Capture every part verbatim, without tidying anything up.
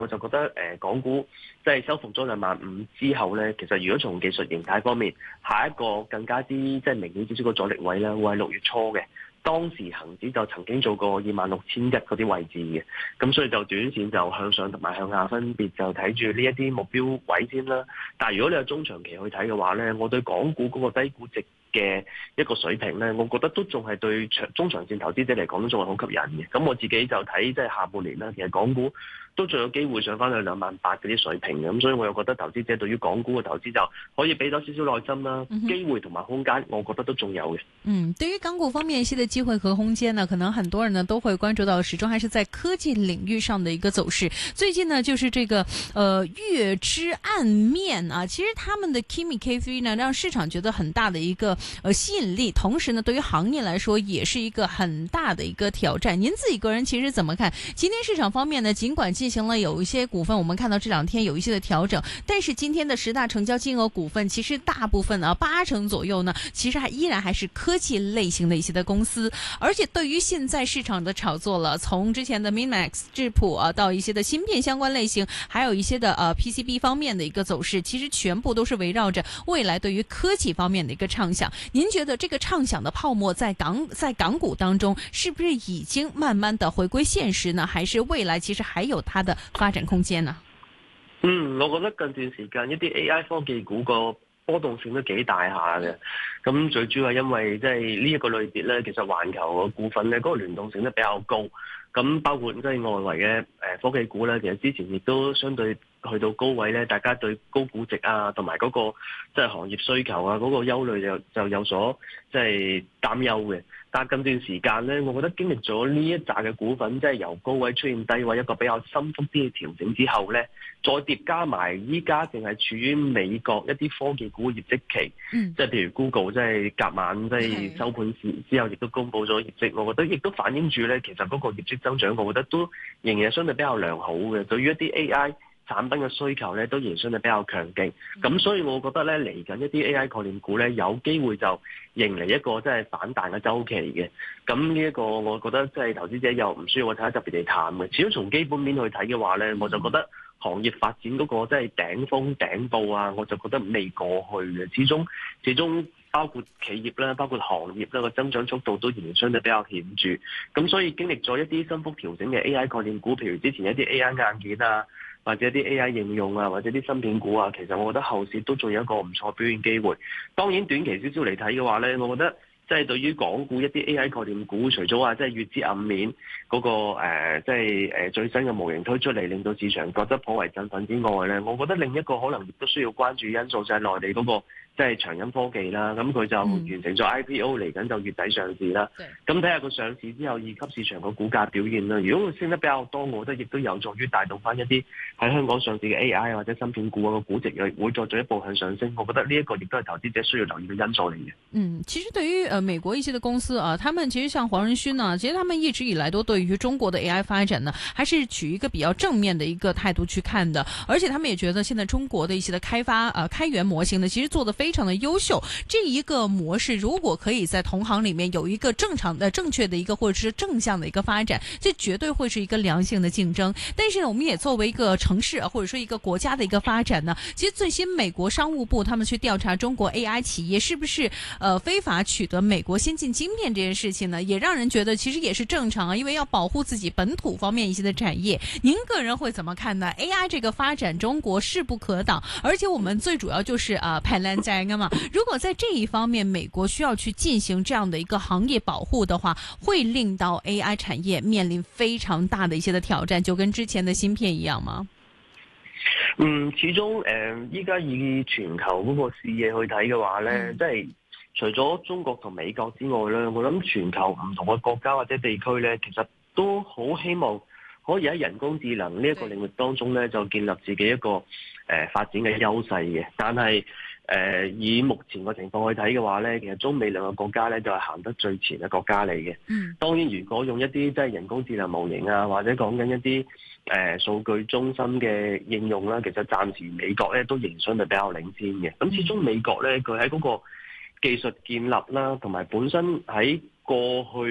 我就覺得誒、呃、港股即係收復咗兩萬五之後咧，其實如果從技術形態方面，下一個更加之即係明顯少少個阻力位咧，會係六月初嘅。當時恒指就曾經做過二萬六千一嗰啲位置嘅，咁所以就短線就向上同埋向下分別就睇住呢一啲目標位先啦。但係如果你有中長期去睇嘅話咧，我對港股嗰個低估值嘅一個水平咧，我覺得都仲係對長中長線投資者嚟講都仲係好吸引嘅。咁我自己就睇即係下半年啦，其實港股都仲有機會上翻去兩萬八嗰啲水平嘅，咁所以我又覺得投資者對於港股嘅投資就可以俾多少少耐心啦，嗯、機會同埋空間，我覺得都仲有嘅。 嗯，對於港股方面一些的機會和空間呢，可能很多人呢都會關注到，始終還是在科技領域上的一個走勢。最近呢，就是這個呃月之暗面啊，其實他們的 Kimi K three 呢，讓市場覺得很大的一個呃吸引力，同時呢，對於行業來說也是一個很大的一個挑戰。您自己個人其實怎麼看？今天市場方面呢，儘管進行了有一些股份，我們看到這兩天有一些的調整，但是今天的十大成交金額股份，其實大部分啊八成左右呢，其實還依然還是科技類型的一些的公司。而且對於現在市場的炒作了，從之前的 Minmax 智譜啊，到一些的芯片相關類型，還有一些的呃 P C B 方面的一個走勢，其實全部都是圍繞着未來對於科技方面的一個暢想。您覺得這個暢想的泡沫在港在港股當中，是不是已經慢慢的回歸現實呢？還是未來其實還有它的發展空間呢？ 嗯，我覺得近段時間一啲 A I 科技股個波動性都幾大下嘅，咁最主要係因為即係呢一個類別咧，其實環球嘅股份咧嗰個聯動性都比較高，咁包括即係外圍嘅誒科技股咧，其實之前亦都相對去到高位咧，大家對高估值啊，同埋嗰個即係行業需求啊，嗰個憂慮就就有所即係擔憂嘅。但係近段時間咧，我覺得經歷咗呢一紮嘅股份，即係由高位出現低位一個比較深幅啲嘅調整之後咧，再疊加埋依家淨係處於美國一啲科技股業績期，嗯、即係譬如 Google 即係隔晚即係收盤之後，亦都公布咗業績，我覺得亦都反映住咧，其實嗰個業績增長，我覺得都仍然係相對比較良好嘅。對於一啲 A I產品嘅需求咧，都仍然相對比較強勁，咁、嗯、所以我覺得咧，嚟緊一啲 A I 概念股咧，有機會就迎嚟一個即係反彈嘅週期嘅。咁呢一個我覺得即係投資者又唔需要我睇得特別地淡嘅。始終從基本面去睇嘅話咧，我就覺得行業發展嗰個即係頂峰頂部啊，我就覺得未過去嘅。始終始終包括企業啦，包括行業啦，個增長速度都仍然相對比較顯著。咁所以經歷咗一啲升幅調整嘅 A I 概念股，譬如之前一啲 A I 硬件啊，或者啲 A I 應用啊，或者啲芯片股啊，其實我覺得後市都仲有一個唔錯表現機會。當然短期少少嚟睇嘅話咧，我覺得即係對於港股一啲 A I 概念股，除咗話即係月之暗面嗰個誒，即係誒最新嘅模型推出嚟，令到市場覺得頗為振奮之外咧，我覺得另一個可能亦都需要關注因素就係內地嗰個即係長鑫科技啦，咁佢就完成咗 I P O 嚟緊就月底上市啦。咁睇下佢上市之後二級市場個股價表現啦。如果佢升得比較多，我覺得亦都有助於帶動翻一啲喺香港上市嘅 A I 或者芯片股個估值又會再進一步向上升。我覺得呢一個亦都係投資者需要留意嘅因素嚟嘅。 嗯，其實對於呃美國一些的公司啊，他們其實像黃仁勳呢，其實他們一直以來都對於中國的 A I 發展呢，還是取一個比較正面的一個態度去看的。而且他們也覺得現在中國的一些的開發呃開源模型呢，其實做得非常的優秀。這一個模式如果可以在同行裏面有一個正常的、正確的一個或者是正向的一個發展，這絕對會是一個良性的競爭。但是呢，我們也作為一個城市或者說一個國家的一個發展呢，其實最新美國商務部他們去調查中國 A I 企業是不是呃非法取得美國先進晶片這件事情呢，也讓人覺得其實也是正常啊，因為要保護自己本土方面一些的產業。您個人會怎麼看呢 ？A I 這個發展中國勢不可擋，而且我們最主要就是啊排難在啊嘛。如果在這一方面美國需要去進行這樣的一個行業保護的話，會令到 A I 產業面臨非常大的一些的挑戰，就跟之前的芯片一樣嗎？ 嗯，始終誒，依家以全球嗰個視野去睇嘅話咧，嗯、即係除咗中國同美國之外咧，我諗全球唔同嘅國家或者地區咧，其實都好希望可以喺人工智能呢一個領域當中咧，就建立自己一個誒、呃、發展嘅優勢嘅。但係誒、呃、以目前個情況去睇嘅話咧，其實中美兩個國家咧就係、是、行得最前嘅國家嚟嘅。嗯，當然如果用一啲即係人工智能模型啊，或者講緊一啲誒數據中心嘅應用啦，其實暫時美國咧都仍然相對比較領先嘅。咁始終美國咧佢喺嗰個技術建立啦，同埋本身喺過去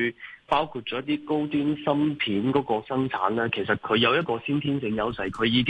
包括咗一啲高端芯片嗰個生產咧，其實佢有一個先天性優勢，佢已經